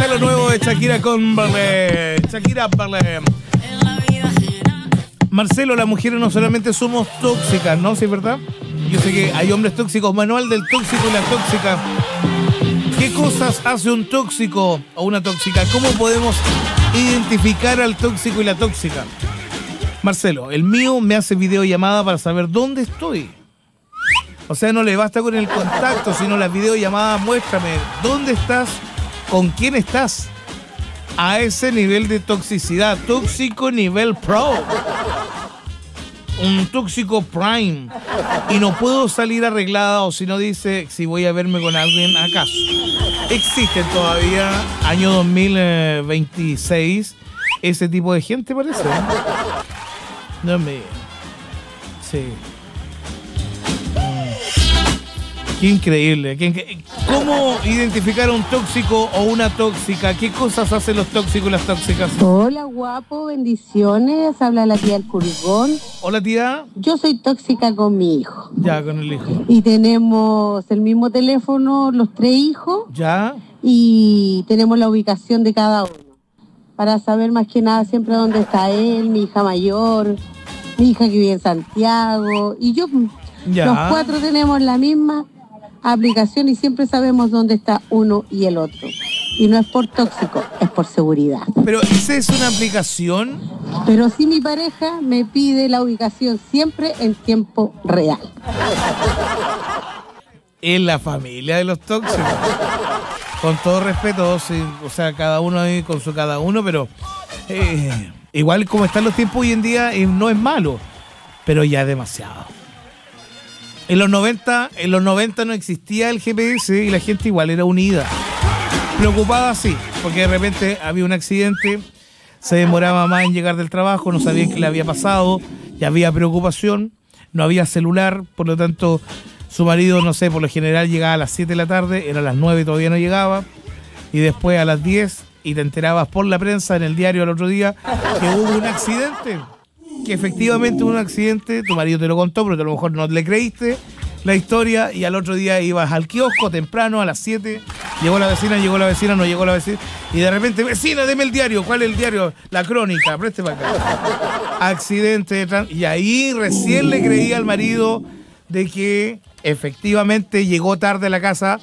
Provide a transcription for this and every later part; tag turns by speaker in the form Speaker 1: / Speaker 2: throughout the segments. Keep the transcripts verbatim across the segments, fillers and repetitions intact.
Speaker 1: está lo nuevo de Shakira con Berlé. Shakira Berlé. Marcelo, las mujeres no solamente somos tóxicas, ¿no? ¿Sí es verdad? Yo sé que hay hombres tóxicos. Manual del tóxico y la tóxica. ¿Qué cosas hace un tóxico o una tóxica? ¿Cómo podemos identificar al tóxico y la tóxica? Marcelo, el mío me hace videollamada para saber dónde estoy. O sea, no le basta con el contacto, sino las videollamadas. Muéstrame dónde estás, con quién estás. A ese nivel de toxicidad. Tóxico nivel pro. Un tóxico prime. Y no puedo salir arreglada, o si no dice si voy a verme con alguien acaso. Existen todavía, año dos mil veintiséis, ese tipo de gente, parece. No me... Sí. Qué increíble. Qué incre... ¿Cómo identificar a un tóxico o una tóxica? ¿Qué cosas hacen los tóxicos y las tóxicas?
Speaker 2: Hola, guapo, bendiciones. Habla la tía del Pulgón.
Speaker 1: Hola, tía.
Speaker 2: Yo soy tóxica con mi hijo.
Speaker 1: Ya, con el hijo.
Speaker 2: Y tenemos el mismo teléfono, los tres hijos.
Speaker 1: Ya.
Speaker 2: Y tenemos la ubicación de cada uno. Para saber más que nada siempre dónde está él, mi hija mayor, mi hija que vive en Santiago. Y yo,
Speaker 1: ya.
Speaker 2: Los cuatro tenemos la misma aplicación y siempre sabemos dónde está uno y el otro. Y no es por tóxico, es por seguridad.
Speaker 1: Pero ¿esa es una aplicación?
Speaker 2: Pero sí, mi pareja me pide la ubicación siempre en tiempo real.
Speaker 1: Es la familia de los tóxicos. Con todo respeto, sí, o sea, cada uno ahí con su cada uno, pero eh, igual como están los tiempos hoy en día, eh, no es malo, pero ya es demasiado. En los noventa, en los noventa no existía el G P S y la gente igual era unida. Preocupada sí, porque de repente había un accidente, se demoraba más en llegar del trabajo, no sabían qué le había pasado, ya había preocupación, no había celular, por lo tanto su marido, no sé, por lo general llegaba a las siete de la tarde, era a las nueve y todavía no llegaba, y después a las diez, y te enterabas por la prensa en el diario al otro día que hubo un accidente. Que efectivamente hubo un accidente, tu marido te lo contó, pero a lo mejor no le creíste la historia, y al otro día ibas al kiosco temprano a las siete, llegó la vecina, llegó la vecina, no llegó la vecina, y de repente, vecina, deme el diario. ¿Cuál es el diario? La Crónica, preste para acá. Accidente de tránsito. Y ahí recién le creía al marido de que efectivamente llegó tarde a la casa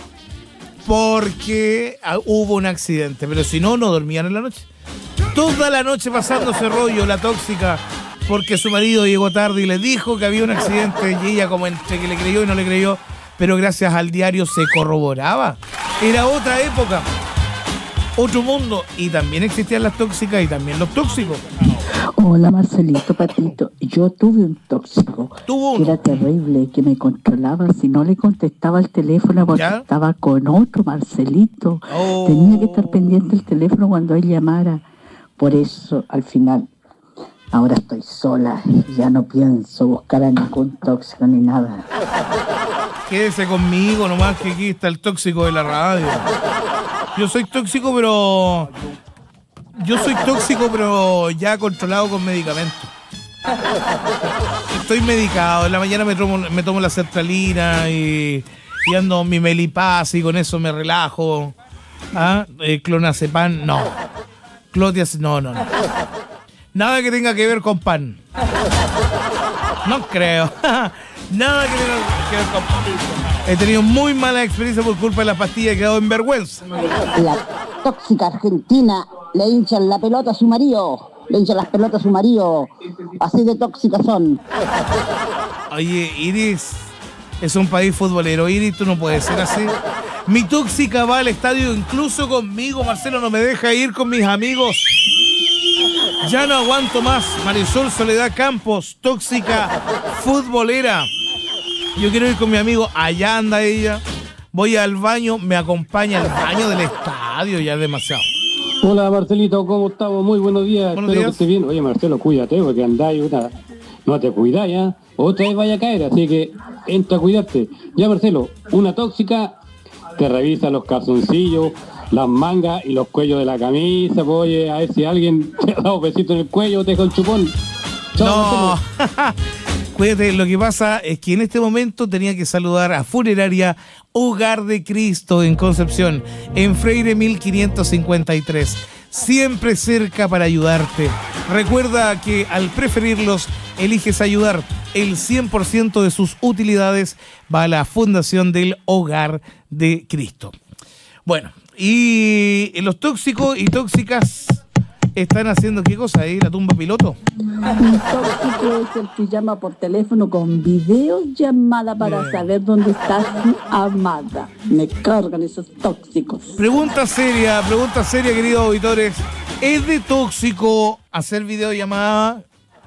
Speaker 1: porque hubo un accidente, pero si no, no dormían en la noche. Toda la noche pasándose rollo, la tóxica, porque su marido llegó tarde y le dijo que había un accidente, y ella como entre que le creyó y no le creyó, pero gracias al diario se corroboraba. Era otra época, otro mundo, y también existían las tóxicas y también los tóxicos.
Speaker 3: Hola, Marcelito, Patito. Yo tuve un tóxico.
Speaker 1: ¿Tuvo
Speaker 3: que
Speaker 1: uno?
Speaker 3: era terrible, que me controlaba. Si no le contestaba el teléfono porque
Speaker 1: ¿Ya?
Speaker 3: estaba con otro, Marcelito.
Speaker 1: Oh.
Speaker 3: Tenía que estar pendiente el teléfono cuando él llamara. Por eso, al final, ahora estoy sola. Ya no pienso buscar a ningún tóxico ni nada.
Speaker 1: Quédese conmigo nomás, que aquí está el tóxico de la radio. Yo soy tóxico, pero... Yo soy tóxico, pero ya controlado con medicamentos. Estoy medicado. En la mañana me tomo, me tomo la sertralina y, y ando mi melipaz y con eso me relajo. ¿Ah? Eh, clonazepam, no. Clotias, no, no, no. Nada que tenga que ver con pan. No creo. Nada que tenga que ver con pan. He tenido muy mala experiencia por culpa de las pastillas, he quedado en vergüenza.
Speaker 4: La tóxica argentina le hinchan la pelota a su marido. Le hinchan las pelotas a su marido. Así de tóxicas son.
Speaker 1: Oye, Iris, es un país futbolero. Iris, tú no puedes ser así. Mi tóxica va al estadio incluso conmigo. Marcelo no me deja ir con mis amigos. Ya no aguanto más. Marisol Soledad Campos, tóxica futbolera. Yo quiero ir con mi amigo. Allá anda ella. Voy al baño, me acompaña al baño del estadio. Ya es demasiado.
Speaker 5: Hola, Marcelito, ¿cómo estamos? Muy buenos días.
Speaker 1: Buenos
Speaker 5: Espero
Speaker 1: días.
Speaker 5: que estés bien. Oye, Marcelo, cuídate, porque andáis una... No te cuidas ya. Otra vez vaya a caer, así que entra a cuidarte. Ya, Marcelo, una tóxica te revisa los calzoncillos, las mangas y los cuellos de la camisa. Pues, oye, a ver si alguien te ha dado besito en el cuello o te deja el chupón. Chao,
Speaker 1: No.
Speaker 5: Marcelo.
Speaker 1: Cuídate, lo que pasa es que en este momento tenía que saludar a Funeraria Hogar de Cristo en Concepción, en Freire mil quinientos cincuenta y tres. Siempre cerca para ayudarte. Recuerda que al preferirlos, eliges ayudar. El cien por ciento de sus utilidades va a la Fundación del Hogar de Cristo. Bueno, y los tóxicos y tóxicas están haciendo ¿qué cosa ahí? ¿La tumba piloto?
Speaker 3: Un tóxico es el que llama por teléfono con videollamada para
Speaker 1: Bien.
Speaker 3: saber dónde está su amada. Me cargan esos tóxicos.
Speaker 1: Pregunta seria, pregunta seria, queridos auditores. ¿Es de tóxico hacer videollamada?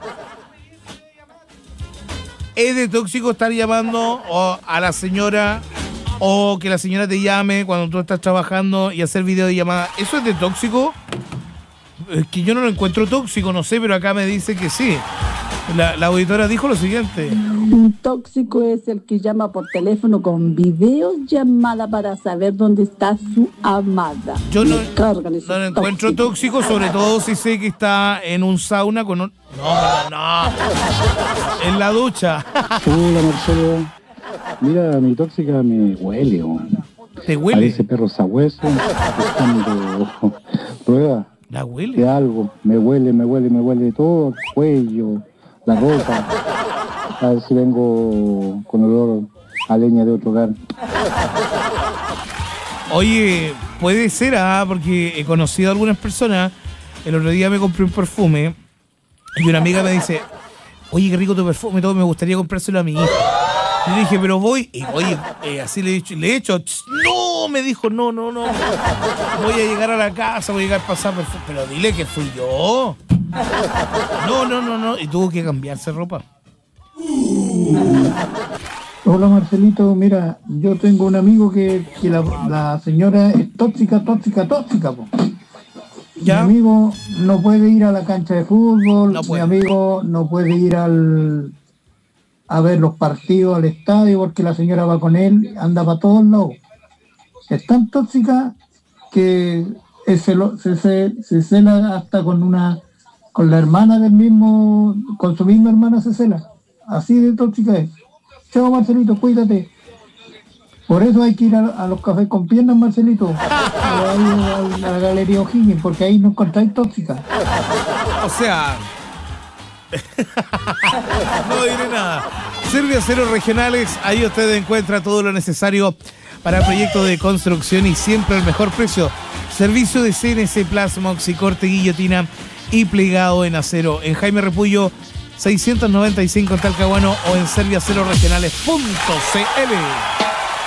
Speaker 1: ¿Es de tóxico estar llamando o a la señora o que la señora te llame cuando tú estás trabajando y hacer videollamada? ¿Eso es de tóxico? Es que yo no lo encuentro tóxico, no sé, pero acá me dice que sí. La, la auditora dijo lo siguiente.
Speaker 3: Un tóxico es el que llama por teléfono con videollamada para saber dónde está su amada.
Speaker 1: Yo no,
Speaker 3: Me cargan esos
Speaker 1: no lo encuentro
Speaker 3: tóxicos.
Speaker 1: tóxico, sobre todo si sé que está en un sauna con un... No, no, no. En la ducha.
Speaker 5: Hola, Marcelo. Mira, mi tóxica me huele, weón.
Speaker 1: ¿Te huele?
Speaker 5: Parece perro sabueso, buscando prueba
Speaker 1: ¿La huele?
Speaker 5: de algo. Me huele, me huele, me huele todo, el cuello, la ropa. A ver si vengo con olor a leña de otro hogar.
Speaker 1: Oye, puede ser, ah, porque he conocido a algunas personas. El otro día me compré un perfume y una amiga me dice, oye, qué rico tu perfume, todo, me gustaría comprárselo a mi hija. Y le dije, pero voy, y oye, eh, así le he dicho, le he hecho, no, me dijo, no, no, no, voy a llegar a la casa, voy a llegar a pasar perfume, pero dile que fui yo. No, no, no, no, y tuvo que cambiarse ropa.
Speaker 6: Hola Marcelito, mira, yo tengo un amigo que, que la, la señora es tóxica, tóxica, tóxica, po.
Speaker 1: ¿Ya?
Speaker 6: Mi amigo no puede ir a la cancha de fútbol,
Speaker 1: No
Speaker 6: mi
Speaker 1: puede.
Speaker 6: amigo no puede ir al a ver los partidos al estadio porque la señora va con él, anda para todos lados. Es tan tóxica que se, lo, se, se, se cela hasta con una con la hermana del mismo, con su misma hermana se cela. Así de tóxica es. Chao Marcelito, cuídate. Por eso hay que ir a, a los cafés con piernas, Marcelito. A, a, a la Galería O'Higgins, porque ahí no encontráis tóxica.
Speaker 1: O sea, no diré nada. Serviaceros Regionales, ahí usted encuentra todo lo necesario para proyectos de construcción y siempre al mejor precio. Servicio de C N C Plasma, oxicorte, guillotina y plegado en acero. En Jaime Repullo seiscientos noventa y cinco en Talcahuano o en serviaceros regionales punto c l.